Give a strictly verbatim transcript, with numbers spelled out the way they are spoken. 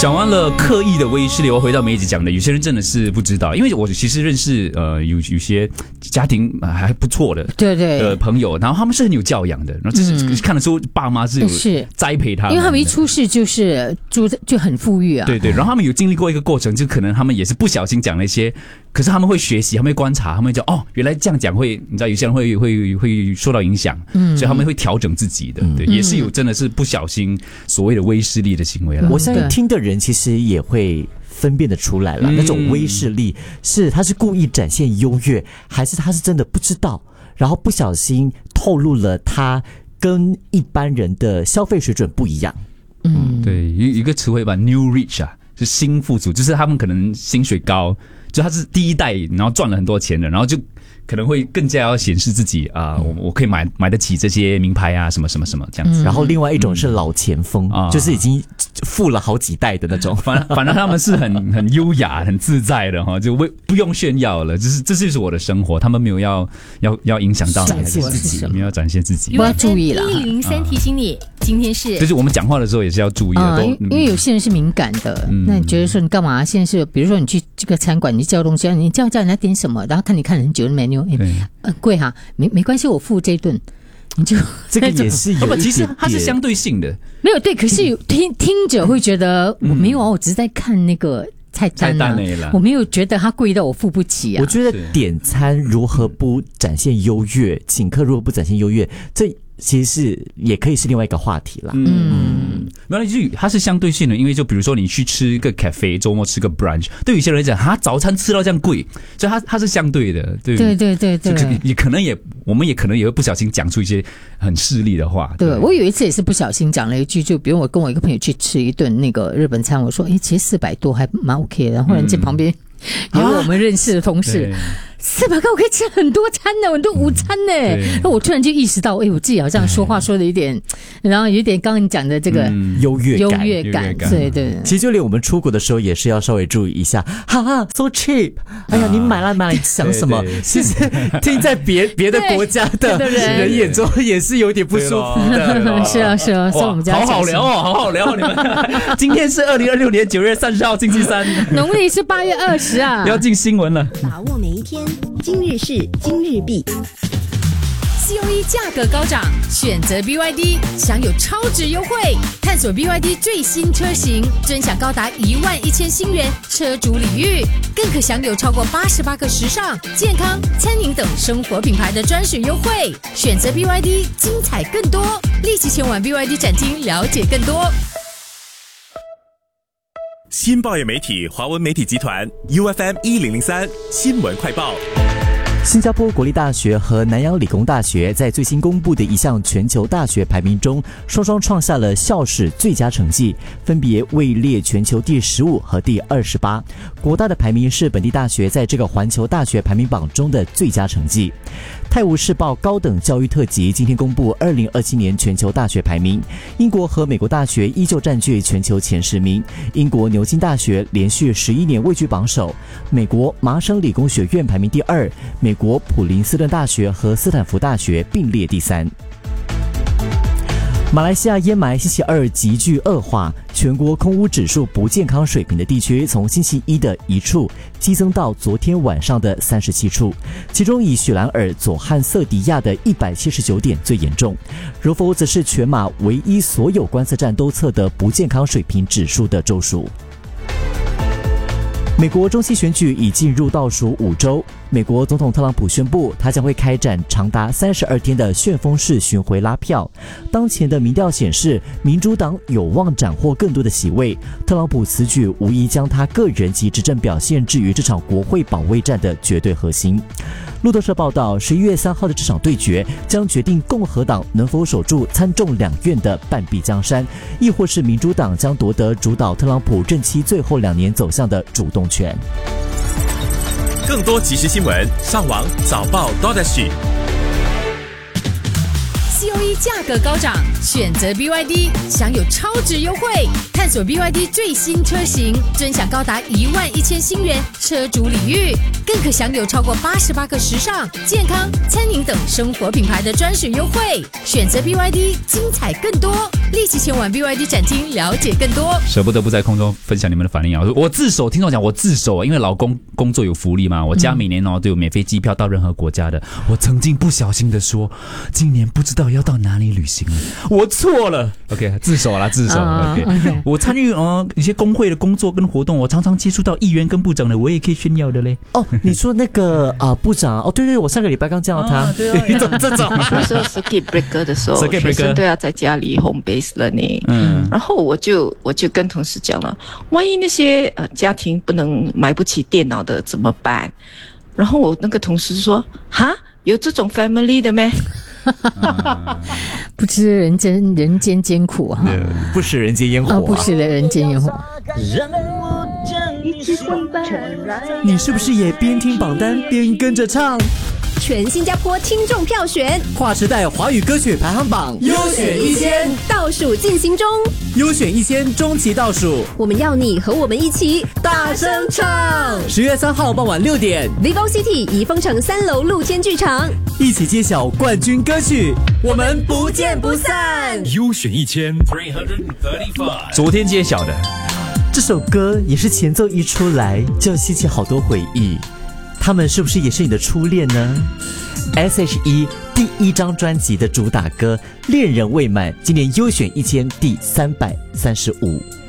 讲完了刻意的威势力，我回到梅姐讲的，有些人真的是不知道，因为我其实认识呃有有些家庭还不错的， 对对呃朋友，然后他们是很有教养的，然后这是、嗯、看得出爸妈是有栽培他们， 因为他们一出世就是住就很富裕啊， 对对，然后他们有经历过一个过程，就可能他们也是不小心讲了一些，可是他们会学习，他们会观察，他们会讲哦，原来这样讲会，你知道有些人会会会受到影响，嗯，所以他们会调整自己的，对，嗯、也是有真的是不小心所谓的威势力的行为了。 我相信听的人其实也会分辨得出来了，嗯、那种威势力是他是故意展现优越，还是他是真的不知道，然后不小心透露了他跟一般人的消费水准不一样。 嗯，对，有一个词汇吧 ，new rich 啊，是新富足，就是他们可能薪水高，就他是第一代，然后赚了很多钱的，然后就可能会更加要显示自己啊、呃，我我可以买买得起这些名牌啊，什么什么什么这样子。 然后另外一种是老前锋，嗯、就是已经富了好几代的那种。 反反正他们是很很优雅、很自在的哈，就不用炫耀了，就是这就是我的生活。他们没有要要要影响到展现自己， 没有要展现自己。 不要注意了。 一零三提醒你，今天是就是我们讲话的时候也是要注意的， 嗯、因为有些人是敏感的，嗯、那你觉得说你干嘛？现在是比如说你去这个餐馆，你叫东西，你叫叫人家点什么，然后看你看很久的 menu， 呃贵哈，没没关系，我付这一顿。你就这个也是有一点点， 其实它是相对性的， 没有对，可是有听听者会觉得我没有啊，我只是在看那个菜单啊，我没有觉得它贵到我付不起啊。 我觉得点餐如何不展现优越，请客如何不展现优越，这其实是也可以是另外一个话题啦。 嗯，没有，就它是相对性的，因为就比如说你去吃一个 cafe， 周末吃个 brunch， 对有些人来讲，哈，早餐吃到这样贵，所以它它是相对的，对对对对对， 也可能也我们也可能也会不小心讲出一些很势利的话。 对，对我有一次也是不小心讲了一句，就比如我跟我一个朋友去吃一顿那个日本餐，我说，哎，其实四百多还蛮 OK 的，然后人家旁边有我们认识的同事。啊四百块我可以吃很多餐呢，很多午餐呢。那我突然就意识到，哎，我自己好像说话说的有点，然后有点刚刚你讲的这个优越优越感，对对。 其实就连我们出国的时候也是要稍微注意一下，哈哈 ，so cheap。哎呀，你买来买来想什么？其实听在别别的国家的人眼中也是有点不舒服的。 是啊是啊，所以我们家好好聊哦，好好聊你们。今天是二零二六年九月三十号星期三， 农历是八月二十啊， 要进新闻了。 把握每一天。今日事今日毕 ，C O E 价格高涨，选择 B Y D 享有超值优惠，探索 B Y D 最新车型，尊享高达一万一千新元车主礼遇，更可享有超过八十八个时尚、健康、餐饮等生活品牌的专属优惠。选择 B Y D， 精彩更多，立即前往 B Y D 展厅了解更多。 新报业媒体华文媒体集团 U F M 一零零三新闻快报。 新加坡国立大学和南洋理工大学在最新公布的一项全球大学排名中，双双创下了校史最佳成绩，分别位列全球第十五和第二十八。国大的排名是本地大学在这个环球大学排名榜中的最佳成绩。泰晤士报高等教育特辑今天公布二零二七年全球大学排名，英国和美国大学依旧占据全球前十名，英国牛津大学连续十一年位居榜首，美国麻省理工学院排名第二，美国普林斯顿大学和斯坦福大学并列第三。马来西亚烟霾星期二急剧恶化，全国空污指数不健康水平的地区从星期一的一处激增到昨天晚上的三十七处，其中以雪兰莪、佐汉瑟迪亚的一百七十九点最严重，柔佛则是全马唯一所有观测站都测的不健康水平指数的州属。美国中期选举已进入倒数五周，美国总统特朗普宣布，他将会开展长达三十二天的旋风式巡回拉票。当前的民调显示，民主党有望斩获更多的席位。特朗普此举无疑将他个人及执政表现置于这场国会保卫战的绝对核心。路透社报道，十一月三号的这场对决将决定共和党能否守住参众两院的半壁江山，亦或是民主党将夺得主导特朗普任期最后两年走向的主动权。 更多即时新闻，上网早报 .dot.sg。 C O E 价格高涨，选择 B Y D 享有超值优惠，探索 B Y D 最新车型，尊享高达一万一千新元车主礼遇，更可享有超过八十八个时尚、健康、餐饮等生活品牌的专属优惠。选择 B Y D， 精彩更多，立即前往 B Y D 展厅了解更多。 舍不得不在空中分享你们的反应啊！我自首，听众讲我自首，因为老公工作有福利嘛，我家每年哦都有免费机票到任何国家的。我曾经不小心的说，今年不知道要到哪里旅行了，我错了。OK， 自首啦，自首。 啊 OK， OK 我参与呃一些工会的工作跟活动，我常常接触到议员跟部长的，我也可以炫耀的嘞。 哦，你说那个啊、呃、部长哦，对对，我上个礼拜刚见到他， 啊对啊你怎么这种？ 那时候 circuit breaker 的时候， Circuit breaker 学生都要在家里 home base learning。 嗯， 然后我就我就跟同事讲了，万一那些呃家庭不能买不起电脑的怎么办？然后我那个同事说，哈，有这种 family 的咩？ 不知人间人间艰苦哈， 不食人间烟火、啊哦，不是的人间烟火。 你是不是也边听榜单边跟着唱？ 全新加坡听众票选跨时代华语歌曲排行榜优选一千， 倒数进行中， 优选一千中期倒数， 我们要你和我们一起大声唱。 十月三号傍晚六点 Vivo City 怡丰城三楼露天剧场， 一起揭晓冠军歌曲，我们不见不散。 优选一千， 昨天揭晓的。 这首歌也是前奏一出来就掀起好多回忆，他们是不是也是你的初恋呢 ？S H E 第一张专辑的主打歌《恋人未满》，今年优选一千第三百三十五。